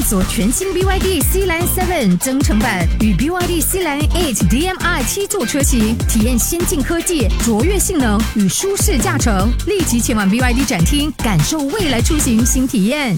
索全新 BYD Sealand 7增程版与 BYD Sealand 8 DM-i 7座车型，体验先进科技、卓越性能与舒适驾乘。立即前往 BYD 展厅，感受未来出行新体验。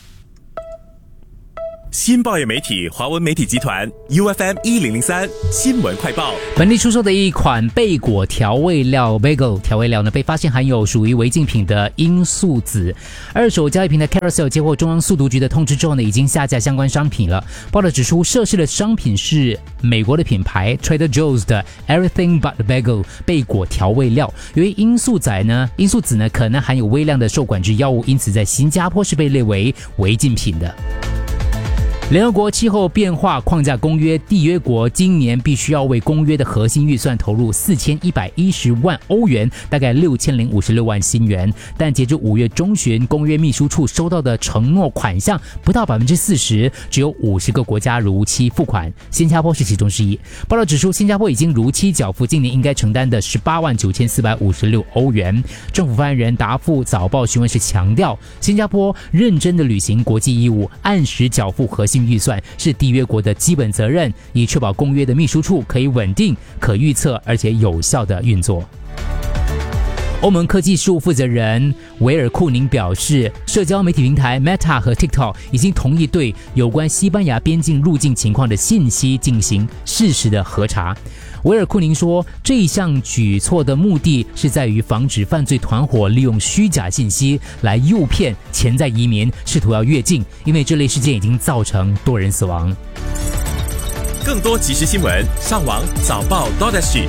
新报业媒体华文媒体集团 UFM 1003新闻快报。 本地出售的一款贝果调味料 Bagel 调味料呢，被发现含有属于违禁品的罂粟籽。二手交易平台 Carousell 接获中央速毒局的通知之后呢，已经下架相关商品了。报道指出，涉事的商品是美国的品牌 Trader Joe's 的 Everything But Bagel 贝果调味料。由于罂粟籽呢可能含有微量的受管制药物，因此在新加坡是被列为违禁品的。联合国气候变化框架公约缔约国今年必须要为公约的核心预算投入4110万欧元，大概6056万新元。但截至5月中旬，公约秘书处收到的承诺款项不到40%，只有50个国家如期付款，新加坡是其中之一。报道指出，新加坡已经如期缴付今年应该承担的18万9456欧元。政府发言人答复早报询问时强调，新加坡认真的履行国际义务，按时缴付核心预算是缔约国的基本责任，以确保公约的秘书处可以稳定、可预测而且有效的运作。欧盟科技事务负责人维尔库宁表示，社交媒体平台 Meta 和 TikTok 已经同意对有关西班牙边境入境情况的信息进行适时的核查。维尔库宁说，这一项举措的目的是在于防止犯罪团伙利用虚假信息来诱骗潜在移民试图要越境，因为这类事件已经造成多人死亡。 更多即时新闻，上网早报 .SG。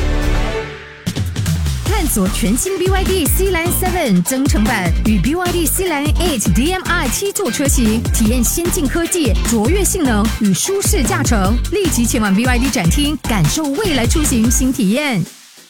探索全新 BYD Sealand 7增程版与 BYD Sealand 8 DM-i 7座车型，体验先进科技、卓越性能与舒适驾乘。立即前往 BYD 展厅，感受未来出行新体验。